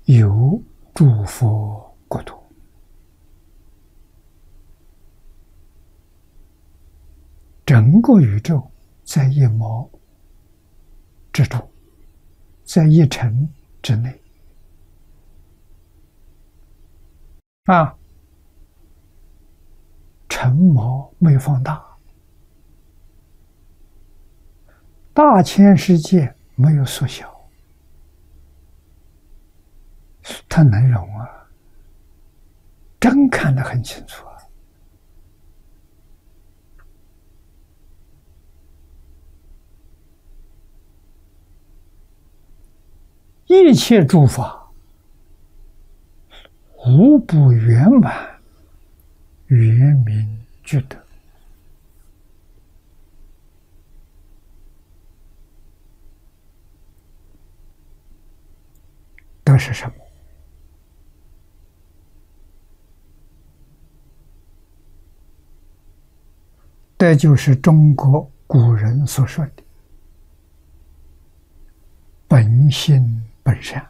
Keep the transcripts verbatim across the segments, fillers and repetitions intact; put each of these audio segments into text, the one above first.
有诸佛国土，整个宇宙在一毛之中，在一尘之内啊，尘毛没放大，大千世界没有缩小，它能容啊，真看得很清楚啊。一切诸法无不圆满，圆明具德。德是什么？这就是中国古人所说的本性本善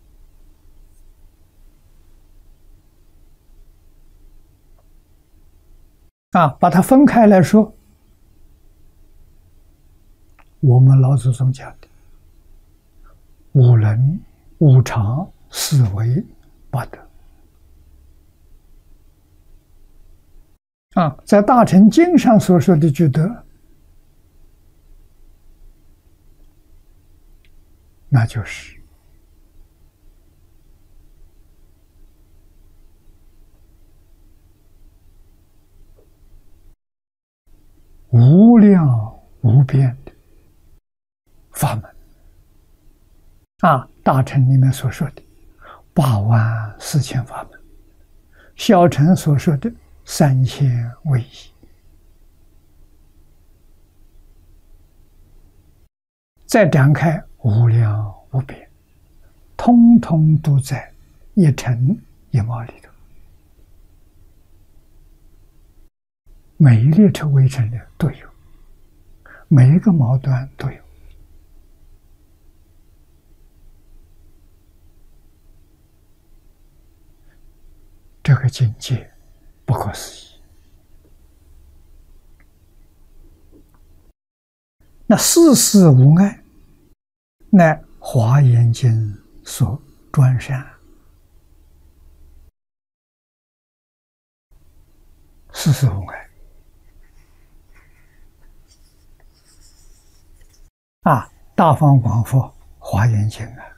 啊，把它分开来说，我们老祖宗讲的五伦、五常、四维、八德啊，在大乘经上所说的具德，那就是无量无边的法门啊，大乘里面所说的八万四千法门，小乘所说的三千位一，再展开无量无边，通通都在一尘一毛里头，每一列车微尘的都有，每一个毛端都有。这个境界不可思议。那事事无碍，乃华严经所专善。事事无碍啊！大方广佛华严经啊，